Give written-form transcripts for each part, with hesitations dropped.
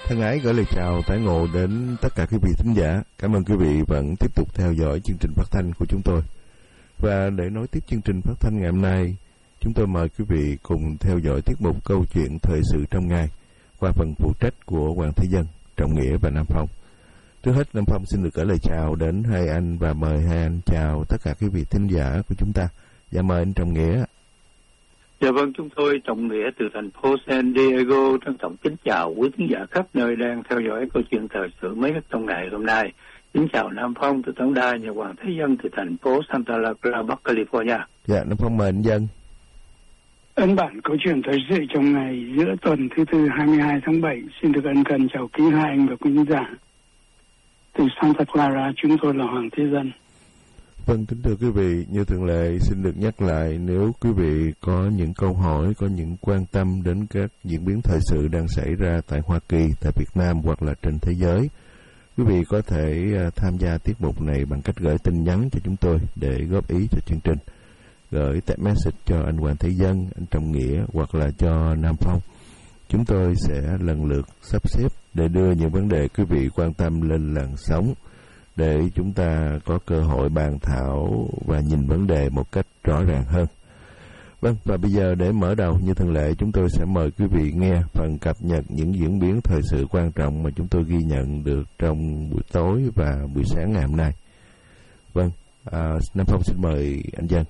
Thân ái gửi lời chào tái ngộ đến tất cả quý vị thính giả. Cảm ơn quý vị vẫn tiếp tục theo dõi chương trình phát thanh của chúng tôi. Và để nối tiếp chương trình phát thanh ngày hôm nay, chúng tôi mời quý vị cùng theo dõi tiết mục câu chuyện thời sự trong ngày qua phần phụ trách của Hoàng Thế Dân, Trọng Nghĩa và Nam Phong. Trước hết, Nam Phong xin được gửi lời chào đến hai anh và mời hai anh chào tất cả quý vị thính giả của chúng ta. Dạ mời anh Trọng Nghĩa. Dạ vâng, chúng tôi Trọng Nghĩa từ thành phố San Diego trân trọng kính chào quý khán giả khắp nơi đang theo dõi câu chuyện thời sự mới nhất trong ngày hôm nay. Kính chào Nam Phong từ tổng đài nhà Hoàng Thế Dân từ thành phố Santa Clara, Bắc California. Dạ, Nam Phong mời anh Dân. Ấn bản câu chuyện thời sự trong ngày giữa tuần thứ Tư 22 tháng 7 xin được ân cần chào quý hai anh và quý khán giả. Từ Santa Clara, chúng tôi là Hoàng Thế Dân. Vâng, kính thưa quý vị, như thường lệ xin được nhắc lại, nếu quý vị có những câu hỏi, có những quan tâm đến các diễn biến thời sự đang xảy ra tại Hoa Kỳ, tại Việt Nam hoặc là trên thế giới, quý vị có thể tham gia tiết mục này bằng cách gửi tin nhắn cho chúng tôi để góp ý cho chương trình. Gửi text message cho anh Hoàng Thế Dân, anh Trọng Nghĩa hoặc là cho Nam Phong. Chúng tôi sẽ lần lượt sắp xếp để đưa những vấn đề quý vị quan tâm lên làn sóng, để chúng ta có cơ hội bàn thảo và nhìn vấn đề một cách rõ ràng hơn. Vâng, và bây giờ để mở đầu như thường lệ, chúng tôi sẽ mời quý vị nghe phần cập nhật những diễn biến thời sự quan trọng mà chúng tôi ghi nhận được trong buổi tối và buổi sáng ngày hôm nay. Vâng, Nam Phong xin mời anh Dân.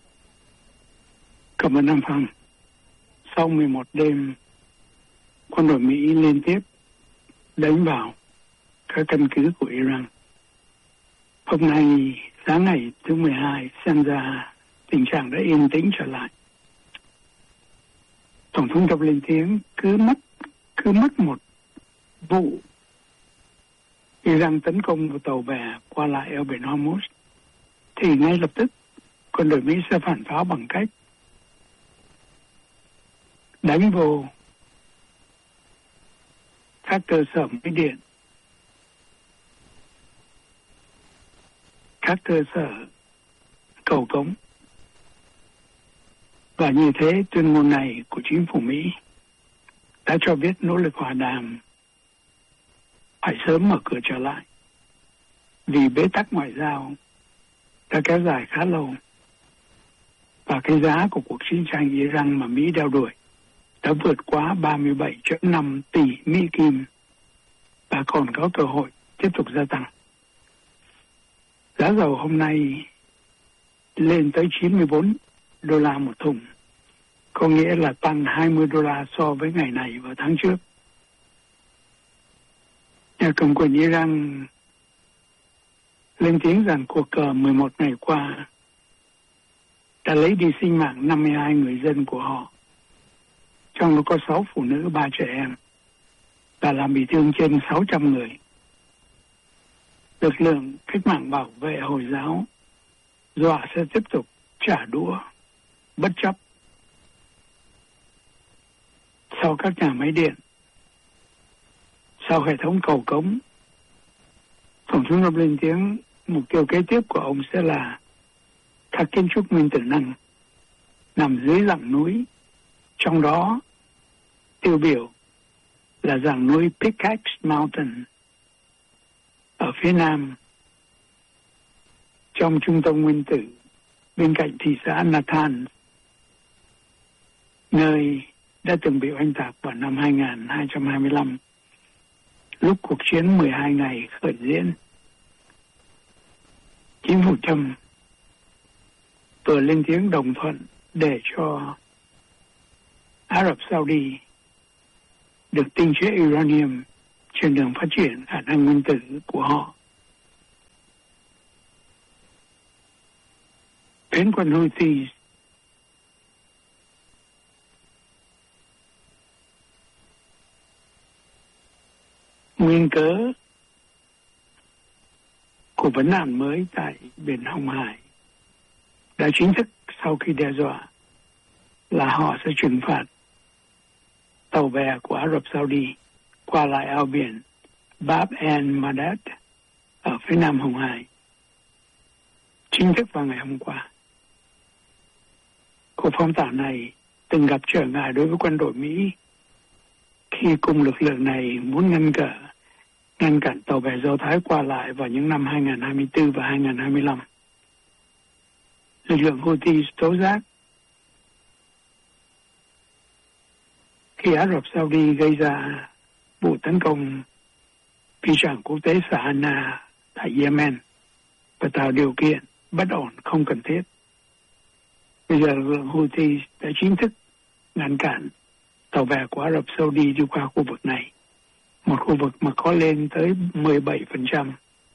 Cảm ơn Nam Phong. Sau 11 đêm, quân đội Mỹ liên tiếp đánh vào các căn cứ của Iran. Hôm nay, sáng ngày thứ 12, xem ra tình trạng đã yên tĩnh trở lại. Tổng thống Trump lên tiếng cứ mất một vụ Iran tấn công vào tàu bè qua lại eo biển Hormuz, thì ngay lập tức quân đội Mỹ sẽ phản pháo bằng cách đánh vô các cơ sở máy điện, các cơ sở cầu cống. Và như thế, tuyên ngôn này của chính phủ Mỹ đã cho biết nỗ lực hòa đàm phải sớm mở cửa trở lại, vì bế tắc ngoại giao đã kéo dài khá lâu và cái giá của cuộc chiến tranh Iran mà Mỹ đeo đuổi đã vượt quá 37,5 tỷ Mỹ Kim và còn có cơ hội tiếp tục gia tăng. Giá dầu hôm nay lên tới $94 một thùng, có nghĩa là tăng $20 so với ngày này vào tháng trước. Nhà cầm quyền Iran lên tiếng rằng cuộc cờ 11 ngày qua đã lấy đi sinh mạng 52 người dân của họ, trong đó có 6 phụ nữ, 3 trẻ em, và làm bị thương trên 600 người. Lực lượng cách mạng bảo vệ Hồi giáo dọa sẽ tiếp tục trả đũa bất chấp. Sau các nhà máy điện, sau hệ thống cầu cống, Tổng thống Trump lên tiếng mục tiêu kế tiếp của ông sẽ là các kiến trúc nguyên tử năng nằm dưới dạng núi, trong đó tiêu biểu là dạng núi Pickaxe Mountain ở phía nam, trong trung tâm nguyên tử bên cạnh thị xã Natanz, nơi đã từng bị oanh tạc vào năm 2225, lúc cuộc chiến 12 ngày khởi diễn. Chính phủ Trump vừa lên tiếng đồng thuận để cho Ả Rập Saudi được tinh chế uranium trên đường phát triển khả năng nguyên tử của họ. Phiến quân Houthi nguyên cớ của vấn nạn mới tại biển Hồng Hải đã chính thức sau khi đe dọa là họ sẽ trừng phạt tàu bè của Ả Rập Saudi qua lại eo biển Bab el-Mandeb ở phía nam Hồng Hải, chính thức vào ngày hôm qua. Cuộc phong tỏa này từng gặp trở ngại đối với quân đội Mỹ khi cùng lực lượng này muốn ngăn cản tàu bè Do Thái qua lại vào những năm 2024 và 2025. Lực lượng Houthi tố giác khi Ả Rập Saudi gây ra vụ tấn công phi trạm quốc tế Sahana tại Yemen và tạo điều kiện bất ổn không cần thiết. Bây giờ lực lượng Houthi đã chính thức ngăn cản tàu bè của Ả Rập Saudi đi qua khu vực này, một khu vực mà có lên tới 17%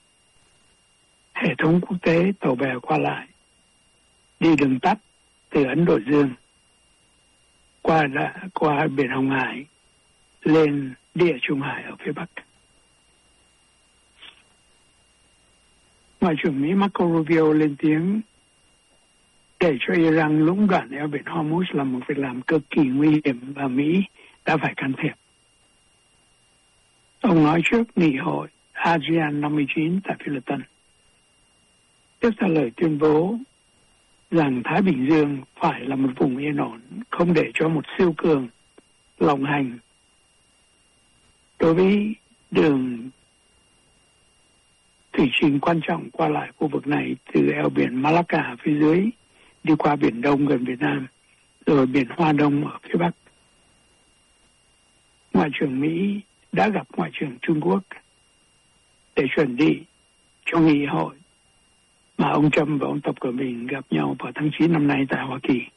hệ thống quốc tế tàu bè qua lại, đi đường tắt từ Ấn Độ Dương qua biển Hồng Hải lên Địa Trung Hải ở phía Bắc. Ngoại trưởng Mỹ Marco Rubio lên tiếng để cho Iran lũng đoạn eo biển Hormuz là một việc làm cực kỳ nguy hiểm và Mỹ đã phải can thiệp. Ông nói trước nghị hội ASEAN 59 tại Philippines. Tiếp theo lời tuyên bố rằng Thái Bình Dương phải là một vùng yên ổn, không để cho một siêu cường lộng hành đối với đường thủy trình quan trọng qua lại khu vực này từ eo biển Malacca phía dưới đi qua Biển Đông gần Việt Nam, rồi biển Hoa Đông ở phía Bắc. Ngoại trưởng Mỹ đã gặp Ngoại trưởng Trung Quốc để chuẩn bị cho nghị hội mà ông Trump và ông Tập Cận Bình gặp nhau vào tháng 9 năm nay tại Hoa Kỳ.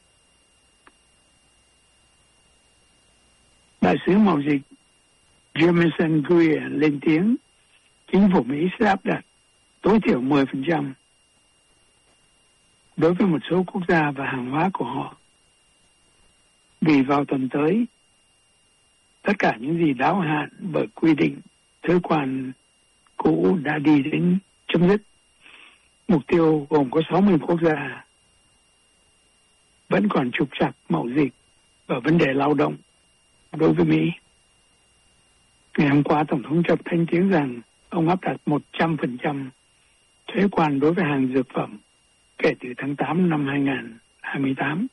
Đại sứ mậu dịch Jamieson Greer lên tiếng chính phủ Mỹ sẽ áp đặt tối thiểu 10% đối với một số quốc gia và hàng hóa của họ. Vì vào tuần tới, tất cả những gì đáo hạn bởi quy định thuế quan cũ đã đi đến chấm dứt. Mục tiêu gồm có 60 quốc gia vẫn còn trục trặc mậu dịch và vấn đề lao động đối với Mỹ. Ngày hôm qua, Tổng thống Trump thanh tiếng rằng ông áp đặt 100% thuế quan đối với hàng dược phẩm kể từ tháng 8 năm 2028.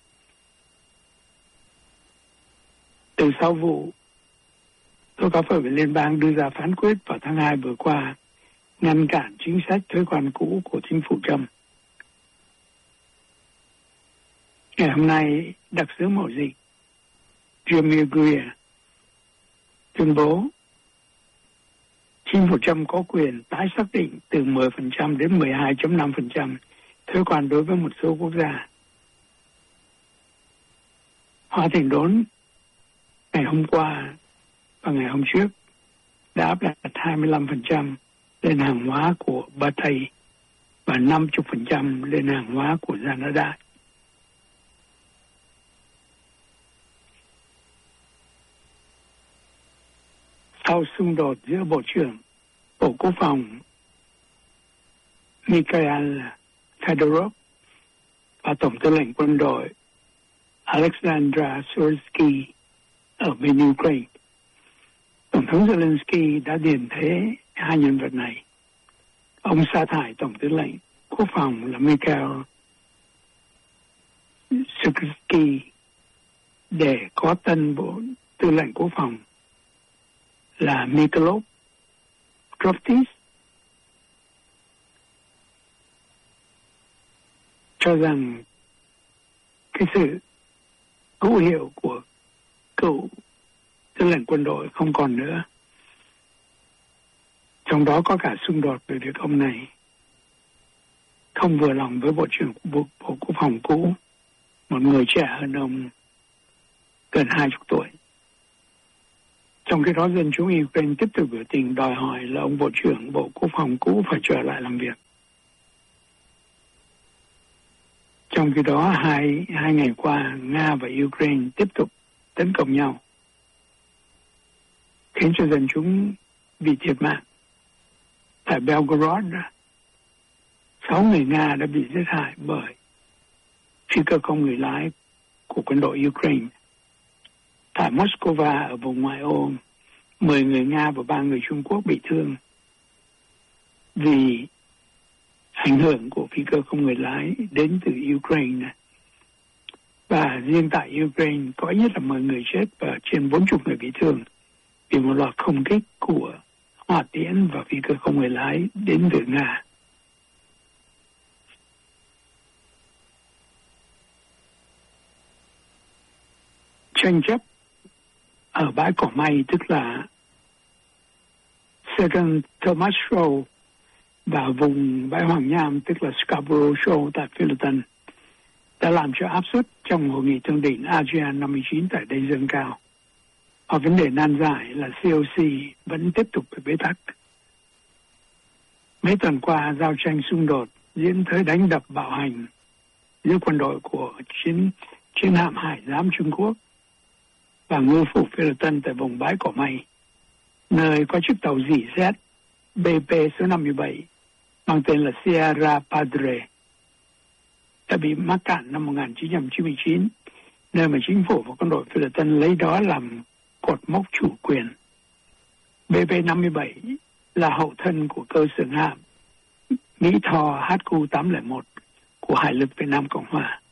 Từ sau vụ tố cáo phở liên bang đưa ra phán quyết vào tháng 2 vừa qua ngăn cản chính sách thuế quan cũ của chính phủ Trump. Ngày hôm nay, đặc sứ mậu dịch Jamie Greer tuyên bố chính phủ Trump có quyền tái xác định từ 10% đến 12.5% thuế quan đối với một số quốc gia. Hoa Thịnh Đốn ngày hôm qua và ngày hôm trước đã áp đặt 25% lên hàng hóa của Ba Tây và 50% lên hàng hóa của Canada. Sau xung đột giữa Bộ trưởng Bộ Quốc phòng Mikhail Fedorov và Tổng tư lệnh quân đội Alexander Sursky ở bên Ukraine, Tổng thống Zelensky đã điền thế hai nhân vật này. Ông sa thải Tổng tư lệnh Quốc phòng là Mikhail Sursky để có tân Bộ Tư lệnh Quốc phòng là Mikhail Droftis, cho rằng cái sự hữu hiệu của cựu tư lệnh quân đội không còn nữa. Trong đó có cả xung đột về việc ông này không vừa lòng với Bộ trưởng Bộ Quốc phòng cũ, một người trẻ hơn ông gần 20 tuổi. Trong khi đó, dân chúng Ukraine tiếp tục biểu tình đòi hỏi là ông Bộ trưởng Bộ Quốc phòng cũ phải trở lại làm việc. Trong khi đó, hai ngày qua, Nga và Ukraine tiếp tục tấn công nhau, khiến cho dân chúng bị thiệt mạng. Tại Belgorod, 6 người Nga đã bị giết hại bởi phi cơ không người lái của quân đội Ukraine. Tại Moscow, ở vùng ngoại ô, 10 người Nga và 3 người Trung Quốc bị thương vì ảnh hưởng của phi cơ không người lái đến từ Ukraine. Và riêng tại Ukraine có ít nhất là 10 người chết và trên 40 người bị thương vì một loạt không kích của hỏa tiễn và phi cơ không người lái đến từ Nga. Tranh chấp ở bãi cỏ May, tức là Second Thomas Shoal, và vùng bãi Hoàng Nham, tức là Scarborough Shoal tại Philippines, đã làm cho áp suất trong hội nghị thượng đỉnh ASEAN 59 tại đây dâng cao. Và vấn đề nan giải là COC vẫn tiếp tục bị bế tắc. Mấy tuần qua, giao tranh xung đột diễn tới đánh đập bạo hành giữa quân đội của chiến hạm hải giám Trung Quốc và ngư phủ Philippines tại vùng bãi cỏ May, nơi có chiếc tàu dỉ xét BP số 57 mang tên là Sierra Padre đã bị mắc cạn năm 1999, nơi mà chính phủ và quân đội Philippines lấy đó làm cột mốc chủ quyền. BP-57 là hậu thân của cơ xưởng hạm Mỹ Tho HQ-801 của Hải lực Việt Nam Cộng Hòa.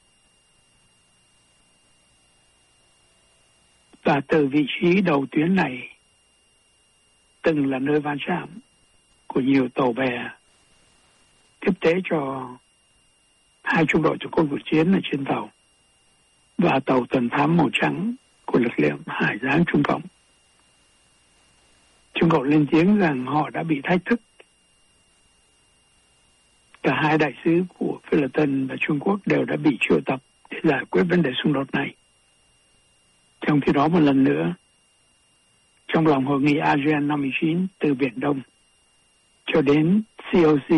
Và từ vị trí đầu tuyến này từng là nơi va chạm của nhiều tàu bè tiếp tế cho hai trung đội thuộc quân cuộc chiến ở trên tàu và tàu tuần thám màu trắng của lực lượng hải giám Trung Cộng. Trung Cộng lên tiếng rằng họ đã bị thách thức. Cả hai đại sứ của Philippines và Trung Quốc đều đã bị triệu tập để giải quyết vấn đề xung đột này. Trong khi đó một lần nữa, trong lòng hội nghị ASEAN 59 từ Biển Đông cho đến COC,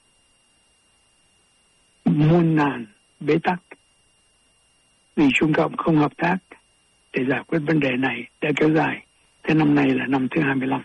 muôn ngàn bế tắc vì Trung Cộng không hợp tác để giải quyết vấn đề này đã kéo dài tới năm nay là năm thứ 25.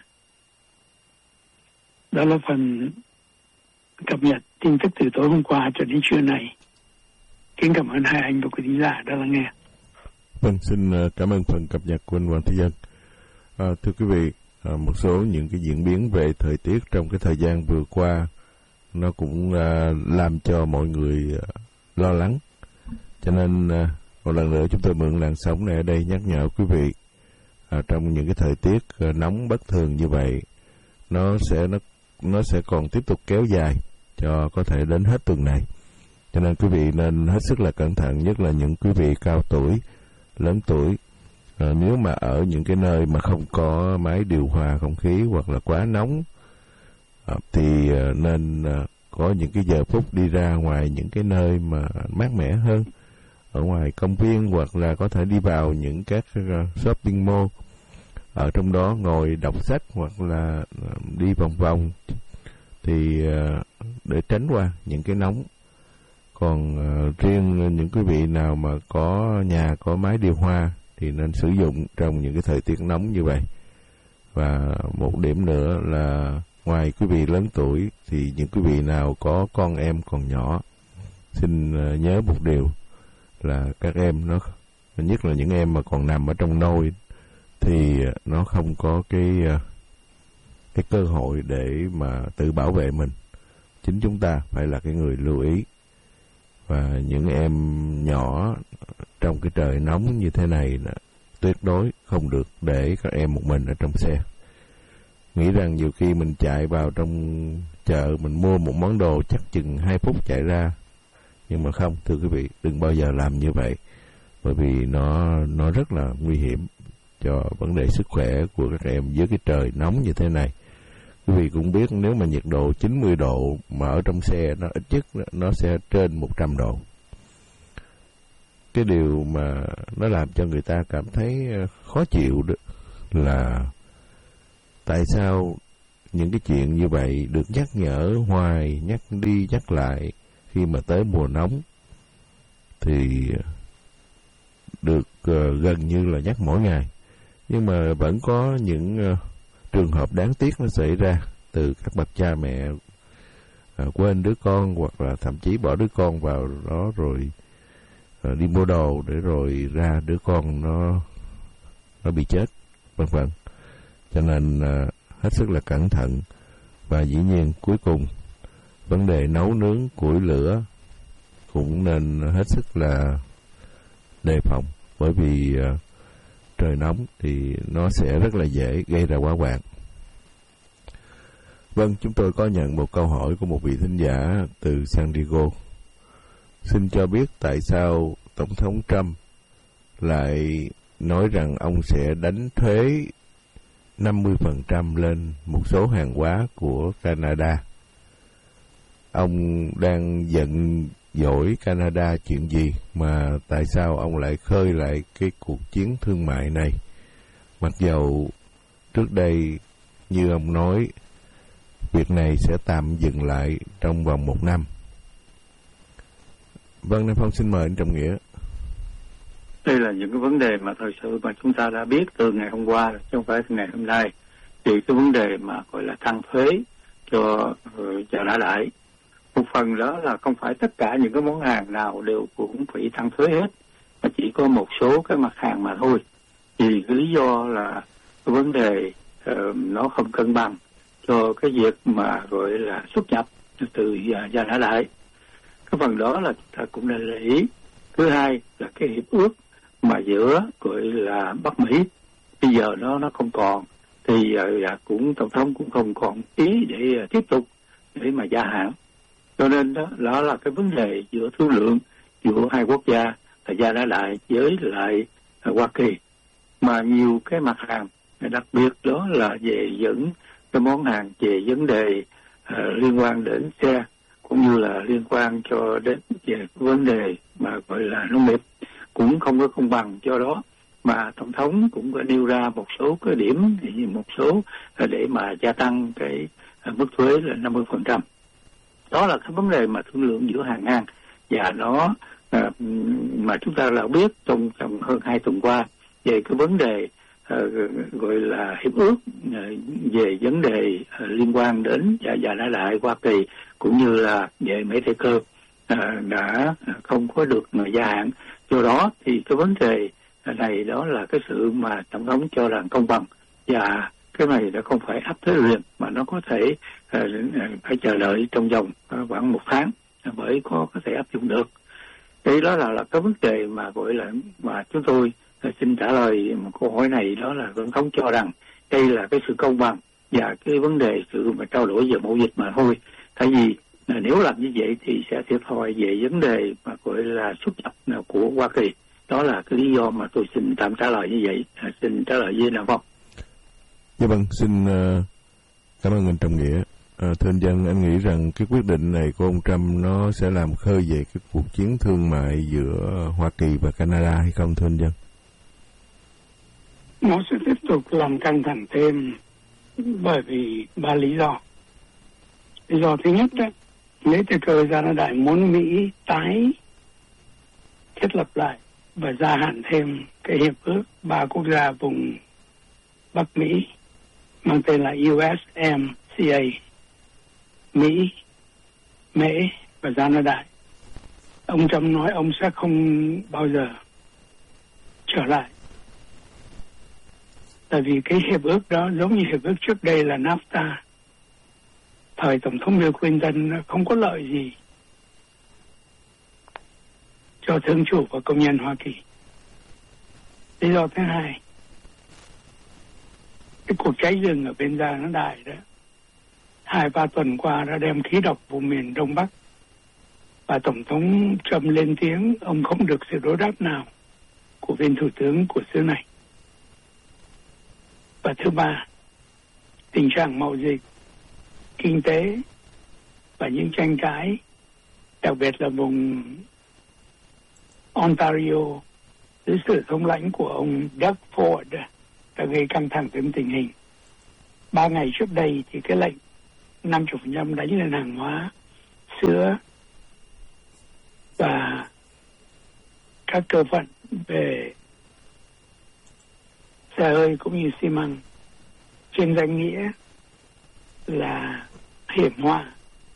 Đó là phần cập nhật tin tức từ tối hôm qua cho đến trưa này. Kính cảm ơn hai anh và quý khán giả đã lắng nghe. Vâng, xin cảm ơn phần cập nhật của anh Hoàng Thế Dân. Thưa quý vị, một số những cái diễn biến về thời tiết trong cái thời gian vừa qua nó cũng làm cho mọi người lo lắng. Cho nên một lần nữa chúng tôi mượn làn sóng này ở đây nhắc nhở quý vị, trong những cái thời tiết nóng bất thường như vậy, nó sẽ còn tiếp tục kéo dài cho có thể đến hết tuần này. Cho nên quý vị nên hết sức là cẩn thận, nhất là những quý vị cao tuổi, lớn tuổi. Nếu mà ở những cái nơi mà không có máy điều hòa không khí hoặc là quá nóng thì nên có những cái giờ phút đi ra ngoài những cái nơi mà mát mẻ hơn, ở ngoài công viên hoặc là có thể đi vào những các shopping mall, ở trong đó ngồi đọc sách hoặc là đi vòng vòng thì để tránh qua những cái nóng. Còn riêng những quý vị nào mà có nhà có máy điều hòa thì nên sử dụng trong những cái thời tiết nóng như vậy. Và một điểm nữa là ngoài quý vị lớn tuổi thì những quý vị nào có con em còn nhỏ, xin nhớ một điều là các em nó, nhất là những em mà còn nằm ở trong nôi, thì nó không có cái cơ hội để mà tự bảo vệ mình. Chính chúng ta phải là cái người lưu ý. Và những em nhỏ trong cái trời nóng như thế này tuyệt đối không được để các em một mình ở trong xe. Nghĩ rằng nhiều khi mình chạy vào trong chợ, mình mua một món đồ chắc chừng 2 phút chạy ra. Nhưng mà không, thưa quý vị, đừng bao giờ làm như vậy. Bởi vì nó rất là nguy hiểm cho vấn đề sức khỏe của các em dưới cái trời nóng như thế này. Quý vị cũng biết nếu mà nhiệt độ 90 độ mà ở trong xe, nó ít nhất nó sẽ trên 100 độ. Cái điều mà nó làm cho người ta cảm thấy khó chịu đó là tại sao những cái chuyện như vậy được nhắc nhở hoài, nhắc đi nhắc lại khi mà tới mùa nóng thì được gần như là nhắc mỗi ngày. Nhưng mà vẫn có những trường hợp đáng tiếc nó xảy ra từ các bậc cha mẹ quên đứa con hoặc là thậm chí bỏ đứa con vào đó rồi đi mua đồ để rồi ra đứa con nó bị chết, vân vân. Cho nên hết sức là cẩn thận. Và dĩ nhiên cuối cùng vấn đề nấu nướng củi lửa cũng nên hết sức là đề phòng, bởi vì trời nóng thì nó sẽ rất là dễ gây ra hỏa hoạn. Vâng, chúng tôi có nhận một câu hỏi của một vị thính giả từ San Diego. Xin cho biết tại sao Tổng thống Trump lại nói rằng ông sẽ đánh thuế 50% lên một số hàng hóa của Canada. Ông đang giận dỗi Canada chuyện gì mà tại sao ông lại khơi lại cái cuộc chiến thương mại này? Mặc dầu trước đây như ông nói, việc này sẽ tạm dừng lại trong vòng 1 năm. Vâng, Nam Phong xin mời anh Trọng Nghĩa. Đây là những cái vấn đề mà thời sự mà chúng ta đã biết từ ngày hôm qua, chứ không phải từ ngày hôm nay. Thì cái vấn đề mà gọi là tăng thuế cho trả lại, một phần đó là không phải tất cả những cái món hàng nào đều cũng phải tăng thuế hết, mà chỉ có một số cái mặt hàng mà thôi. Vì cái lý do là cái vấn đề nó không cân bằng cho cái việc mà gọi là xuất nhập từ trả lại. Cái phần đó là chúng ta cũng nên để ý. Thứ hai là cái hiệp ước mà giữa gọi là Bắc Mỹ bây giờ nó không còn, thì cũng Tổng thống cũng không còn ý để tiếp tục để mà gia hạn. Cho nên đó là cái vấn đề giữa thương lượng giữa hai quốc gia là gia lại với lại Hoa Kỳ, mà nhiều cái mặt hàng đặc biệt đó là về những cái món hàng về vấn đề liên quan đến xe, cũng như là liên quan cho đến về vấn đề mà gọi là nông nghiệp cũng không có công bằng. Do đó mà Tổng thống cũng có nêu ra một số cái điểm, một số để mà gia tăng cái mức thuế là 50%. Đó là cái vấn đề mà thương lượng giữa hàng ngang, và nó mà chúng ta đã biết trong hơn 2 tuần qua về cái vấn đề gọi là hiệp ước về vấn đề liên quan đến và lại Hoa Kỳ cũng như là về máy tay cơ đã không có được gia hạn. Do đó thì cái vấn đề này đó là cái sự mà Tổng thống cho rằng công bằng, và cái này đã không phải áp thuế liền mà nó có thể phải chờ đợi trong vòng khoảng 1 tháng mới có thể áp dụng được. Đây đó là cái vấn đề mà gọi là mà chúng tôi xin trả lời một câu hỏi này, đó là Tổng thống cho rằng đây là cái sự công bằng và cái vấn đề sự mà trao đổi về mậu dịch mà thôi. Tại vì nếu làm như vậy thì sẽ thiệt thòi về vấn đề mà gọi là xuất nhập của Hoa Kỳ. Đó là cái lý do mà tôi xin tạm trả lời như vậy. Xin trả lời với Nam Phong. Dạ vâng, xin cảm ơn anh Trọng Nghĩa. Thưa anh Dân, anh nghĩ rằng cái quyết định này của ông Trump nó sẽ làm khơi dậy cái cuộc chiến thương mại giữa Hoa Kỳ và Canada hay không, thưa anh Dân? Nó sẽ tiếp tục làm căng thẳng thêm bởi vì 3 lý do. Lý do thứ nhất đó, lấy từ cơ gia đại muốn Mỹ tái thiết lập lại và gia hạn thêm cái hiệp ước 3 quốc gia vùng Bắc Mỹ mang tên là USMCA, Mỹ, Mễ và Gia Đại. Ông Trump nói ông sẽ không bao giờ trở lại. Tại vì cái hiệp ước đó giống như hiệp ước trước đây là NAFTA. Thời Tổng thống Bill Clinton không có lợi gì cho thương chủ và công nhân Hoa Kỳ. Lý do thứ hai, cái cuộc cháy rừng ở bên Gia Đại đó 2-3 tuần qua đã đem khí độc vùng miền Đông Bắc, và Tổng thống Trump lên tiếng ông không được sự đối đáp nào của viên thủ tướng của xứ này. Và thứ ba, tình trạng mậu dịch, kinh tế và những tranh cãi, đặc biệt là vùng Ontario dưới sự thống lãnh của ông Doug Ford đã gây căng thẳng thêm tình hình. 3 ngày trước đây thì cái lệnh 50% đánh lên hàng hóa, sữa và các cơ phận về xe hơi cũng như xi măng trên danh nghĩa là hiểm họa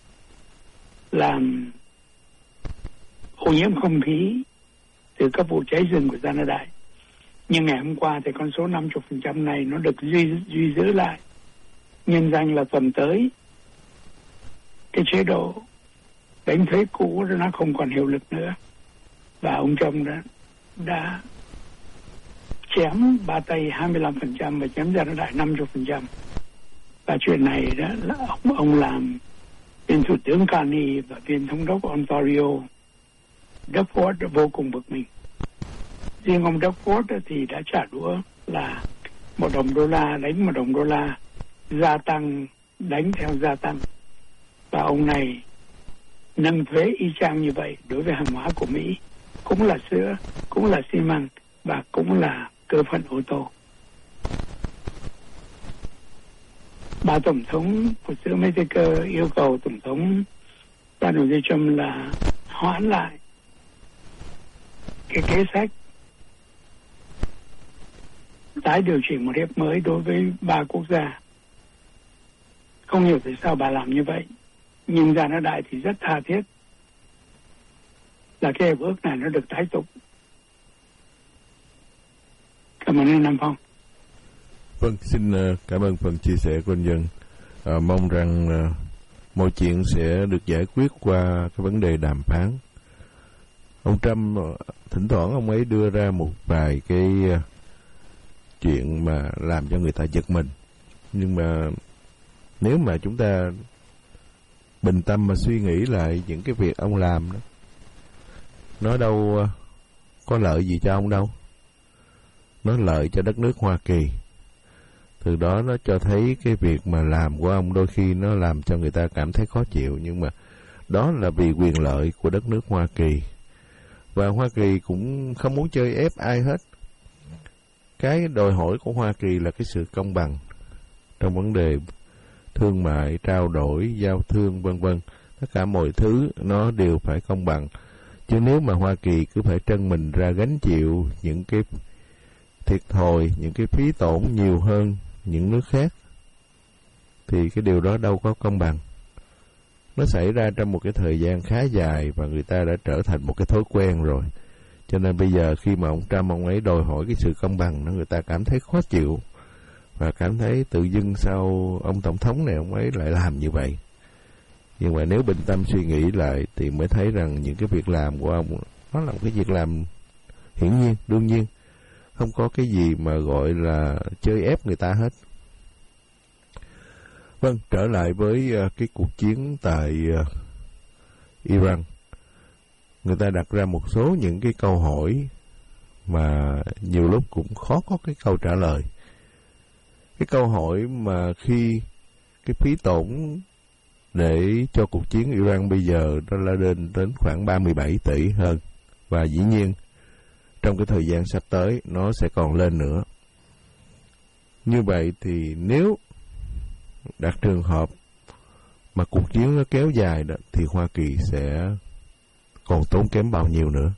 làm ô nhiễm không khí từ các vụ cháy rừng của Gia Đại. Nhưng ngày hôm qua thì con số 50% này nó được duy giữ lại, nhân danh là tuần tới cái chế độ đánh thuế cũ nó không còn hiệu lực nữa, và ông Trump đã chém ba Tây 25% và chém ra nó đại 50%. Và chuyện này đó là ông làm viên thủ tướng Carney và viên thống đốc Ontario Duckworth đã vô cùng bực mình. Riêng ông Duckworth thì đã trả đũa là $1 đánh $1, gia tăng đánh theo gia tăng. Và ông này nâng thuế y chang như vậy đối với hàng hóa của Mỹ, cũng là sữa, cũng là xi măng và cũng là cơ phận ô tô. Bà Tổng thống của xứ Mexico yêu cầu Tổng thống Donald Trump là hoãn lại cái kế sách tái điều chỉnh một hiệp mới đối với 3 quốc gia. Không hiểu tại sao bà làm như vậy, nhưng ra nó đại thì rất tha thiết là cái hiệp ước này nó được tái tục. Cảm ơn anh Nam Phong. Vâng, xin cảm ơn phần chia sẻ của anh Dân. Mong rằng mọi chuyện sẽ được giải quyết qua cái vấn đề đàm phán. Ông Trump thỉnh thoảng ông ấy đưa ra một vài cái chuyện mà làm cho người ta giật mình. Nhưng mà nếu mà chúng ta bình tâm mà suy nghĩ lại những cái việc ông làm đó, nó đâu có lợi gì cho ông đâu. Nó lợi cho đất nước Hoa Kỳ. Từ đó nó cho thấy cái việc mà làm của ông đôi khi nó làm cho người ta cảm thấy khó chịu. Nhưng mà đó là vì quyền lợi của đất nước Hoa Kỳ. Và Hoa Kỳ cũng không muốn chơi ép ai hết. Cái đòi hỏi của Hoa Kỳ là cái sự công bằng trong vấn đề thương mại, trao đổi, giao thương vân vân. Tất cả mọi thứ nó đều phải công bằng. Chứ nếu mà Hoa Kỳ cứ phải trân mình ra gánh chịu những cái thiệt thòi, những cái phí tổn nhiều hơn những nước khác, thì cái điều đó đâu có công bằng. Nó xảy ra trong một cái thời gian khá dài và người ta đã trở thành một cái thói quen rồi. Cho nên bây giờ khi mà ông Trump ông ấy đòi hỏi cái sự công bằng, nó người ta cảm thấy khó chịu và cảm thấy tự dưng sao ông tổng thống này ông ấy lại làm như vậy. Nhưng mà nếu bình tâm suy nghĩ lại thì mới thấy rằng những cái việc làm của ông nó là một cái việc làm hiển nhiên, đương nhiên. Không có cái gì mà gọi là chơi ép người ta hết. Vâng, trở lại với cái cuộc chiến tại Iran. Người ta đặt ra một số những cái câu hỏi mà nhiều lúc cũng khó có cái câu trả lời. Cái câu hỏi mà khi cái phí tổn để cho cuộc chiến Iran bây giờ nó là lên đến khoảng 37 tỷ hơn. Và dĩ nhiên trong cái thời gian sắp tới nó sẽ còn lên nữa. Như vậy thì nếu đặt trường hợp mà cuộc chiến nó kéo dài đó, thì Hoa Kỳ sẽ còn tốn kém bao nhiêu nữa.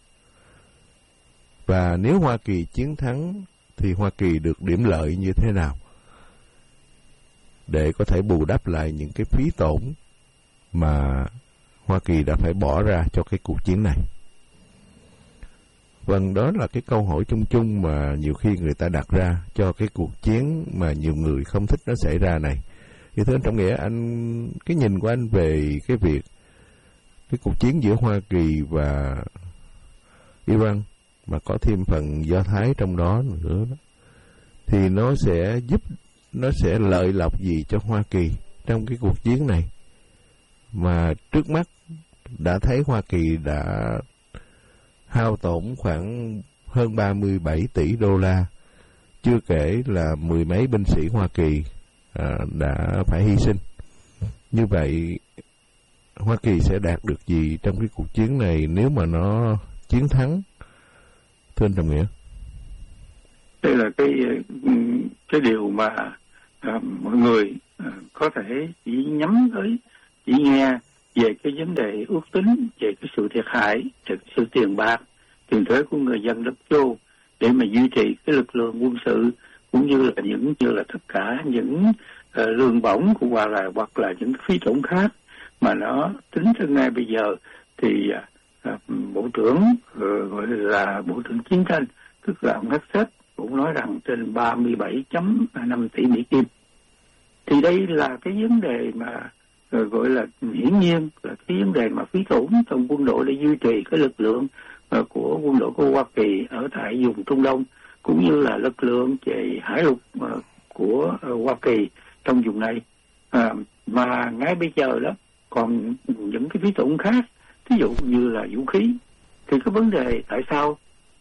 Và nếu Hoa Kỳ chiến thắng thì Hoa Kỳ được điểm lợi như thế nào để có thể bù đắp lại những cái phí tổn mà Hoa Kỳ đã phải bỏ ra cho cái cuộc chiến này. Vâng, đó là cái câu hỏi chung chung mà nhiều khi người ta đặt ra cho cái cuộc chiến mà nhiều người không thích nó xảy ra này. Thì thưa anh Trọng Nghĩa, anh cái nhìn của anh về cái việc cái cuộc chiến giữa Hoa Kỳ và Iran mà có thêm phần Do Thái trong đó nữa đó, thì nó sẽ lợi lộc gì cho Hoa Kỳ trong cái cuộc chiến này, mà trước mắt đã thấy Hoa Kỳ đã hao tổn khoảng hơn 37 tỷ đô la, chưa kể là mười mấy binh sĩ Hoa Kỳ đã phải hy sinh. Như vậy Hoa Kỳ sẽ đạt được gì trong cái cuộc chiến này nếu mà nó chiến thắng, thưa anh Trọng Nghĩa? Đây là cái điều mà mọi người có thể chỉ nhắm tới, chỉ nghe về cái vấn đề ước tính về cái sự thiệt hại, về sự tiền bạc, tiền thuế của người dân đất châu để mà duy trì cái lực lượng quân sự, cũng như là tất cả những lương bổng của hoặc là những phí tổn khác mà nó tính cho ngay bây giờ. Thì bộ trưởng gọi là bộ trưởng chiến tranh, tức là ông Hegseth, cũng nói rằng trên 37.5 tỷ Mỹ Kim. Thì đây là cái vấn đề mà gọi là hiển nhiên là cái vấn đề mà phí tổn trong quân đội để duy trì cái lực lượng của quân đội của Hoa Kỳ ở tại vùng Trung Đông. cũng như là lực lượng về hải lục của Hoa Kỳ trong vùng này. Mà ngay bây giờ đó còn những cái phí tổn khác, ví dụ như là vũ khí, thì cái vấn đề tại sao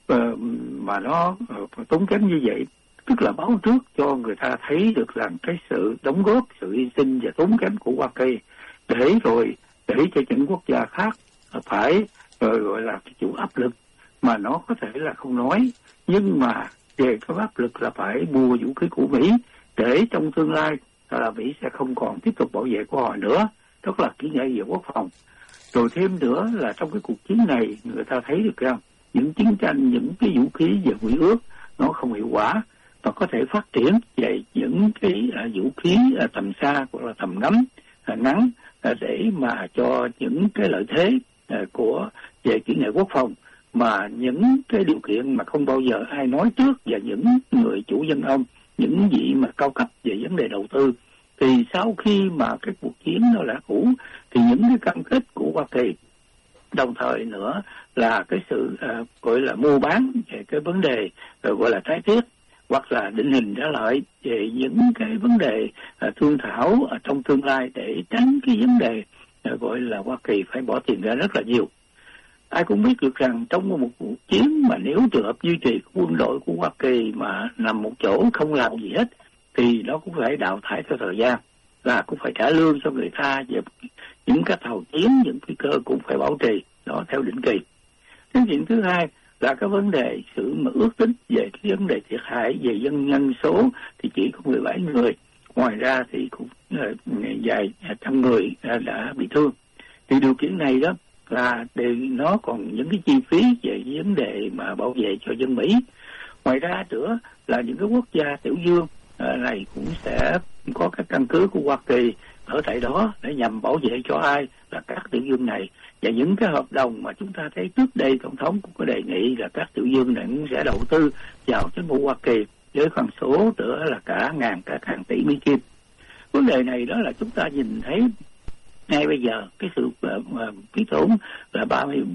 mà nó tốn kém như vậy, tức là báo trước cho người ta thấy được rằng cái sự đóng góp, sự hy sinh và tốn kém của Hoa Kỳ, để cho những quốc gia khác phải gọi là cái chịu áp lực mà nó có thể là không nói, nhưng mà về cái áp lực là phải mua vũ khí của Mỹ để trong tương lai là Mỹ sẽ không còn tiếp tục bảo vệ của họ nữa, đó là kỹ nghệ về quốc phòng. Rồi thêm nữa là trong cái cuộc chiến này người ta thấy được rằng những chiến tranh, những cái vũ khí về Quy ước nó không hiệu quả, và có thể phát triển về những cái vũ khí tầm xa hoặc là tầm ngắm ngắn để mà cho những cái lợi thế của về kỹ nghệ quốc phòng mà những cái điều kiện mà không bao giờ ai nói trước, và những người chủ dân ông, những vị mà cao cấp về vấn đề đầu tư, thì sau khi mà cái cuộc chiến nó đã cũ thì những cái cam kết của Hoa Kỳ, đồng thời nữa là cái sự gọi là mua bán về cái vấn đề gọi là trái thiết, hoặc là định hình trả lợi về những cái vấn đề thương thảo ở trong tương lai, để tránh cái vấn đề gọi là Hoa Kỳ phải bỏ tiền ra rất là nhiều. Ai cũng biết được rằng trong một cuộc chiến mà nếu trường hợp duy trì quân đội của Hoa Kỳ mà nằm một chỗ không làm gì hết, thì nó cũng phải đào thải theo thời gian, là cũng phải trả lương cho người ta, về những cái tàu chiến, những phi cơ cũng phải bảo trì đó theo định kỳ. Cái chuyện thứ hai là cái vấn đề sự mà ước tính về cái vấn đề thiệt hại về dân nhân số thì chỉ có 17 người, ngoài ra thì cũng vài trăm người đã bị thương. Thì điều kiện này đó là nó còn những cái chi phí về vấn đề mà bảo vệ cho dân Mỹ. Ngoài ra nữa là những cái quốc gia tiểu dương này cũng sẽ có các căn cứ của Hoa Kỳ ở tại đó để nhằm bảo vệ cho ai, là các tiểu dương này. Và những cái hợp đồng mà chúng ta thấy trước đây Tổng thống cũng có đề nghị là các tiểu dương này cũng sẽ đầu tư vào chính phủ Hoa Kỳ với con số nữa là cả hàng tỷ Mỹ Kim. Vấn đề này đó là chúng ta nhìn thấy ngay bây giờ cái sự phí tổn là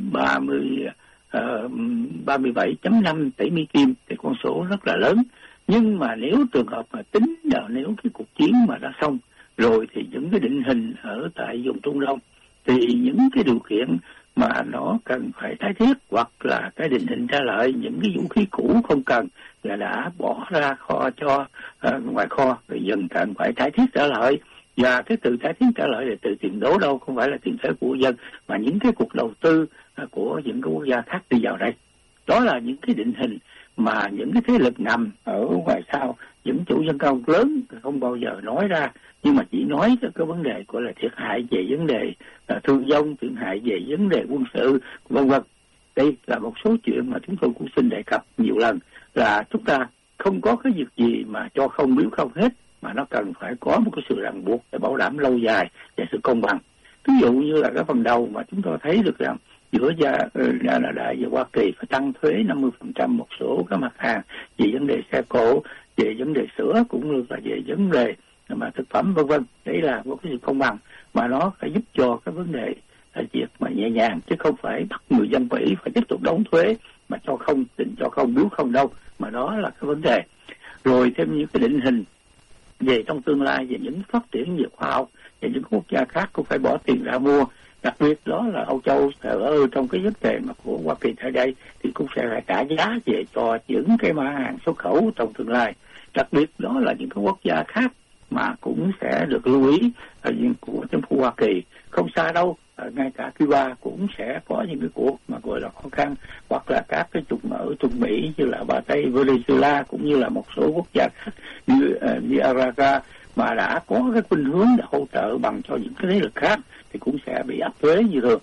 37.5 tỷ Mỹ Kim, thì con số rất là lớn. Nhưng mà nếu trường hợp mà tính là nếu cái cuộc chiến mà đã xong rồi thì những cái định hình ở tại vùng Trung Đông, thì những cái điều kiện mà nó cần phải tái thiết, hoặc là cái định hình trả lợi những cái vũ khí cũ không cần là đã bỏ ra kho cho ngoài kho, rồi dần cần phải tái thiết trả lợi. Và cái từ tái thiết trả lợi là từ tiền đố đâu, không phải là tiền thuế của dân, mà những cái cuộc đầu tư của những cái quốc gia khác đi vào đây. Đó là những cái định hình mà những cái thế lực nằm ở ngoài sau, những chủ dân công lớn không bao giờ nói ra, nhưng mà chỉ nói cái vấn đề gọi là thiệt hại về vấn đề thương vong, thiệt hại về vấn đề quân sự, vân vân. Đây là một số chuyện mà chúng tôi cũng xin đề cập nhiều lần, là chúng ta không có cái việc gì mà cho không biếu không hết, mà nó cần phải có một cái sự ràng buộc để bảo đảm lâu dài và sự công bằng. Ví dụ như là cái phần đầu mà chúng tôi thấy được rằng giữa Canada và Hoa Kỳ phải tăng thuế 50% một số các mặt hàng về vấn đề xe cộ, về vấn đề sữa, cũng như là về vấn đề mà thực phẩm vân vân. Đấy là một cái sự công bằng mà nó phải giúp cho cái vấn đề việc mà nhẹ nhàng, chứ không phải bắt người dân Mỹ phải tiếp tục đóng thuế mà cho không, định cho không, biếu không đâu, mà đó là cái vấn đề. Rồi thêm những cái định hình về trong tương lai về những phát triển về khoa học, và những quốc gia khác cũng phải bỏ tiền ra mua. Đặc biệt đó là Âu Châu ở trong cái vấn đề mà của Hoa Kỳ tại đây thì cũng sẽ phải trả giá về cho những cái mặt hàng xuất khẩu trong tương lai. Đặc biệt đó là những cái quốc gia khác mà cũng sẽ được lưu ý của chính phủ Hoa Kỳ. Không xa đâu, ngay cả Cuba cũng sẽ có những cái cuộc mà gọi là khó khăn, hoặc là các cái trục ở Trung Mỹ như là Bà Tây, Venezuela, cũng như là một số quốc gia khác như Nicaragua mà đã có cái khuynh hướng để hỗ trợ bằng cho những cái thế lực khác thì cũng sẽ bị áp thuế như thường.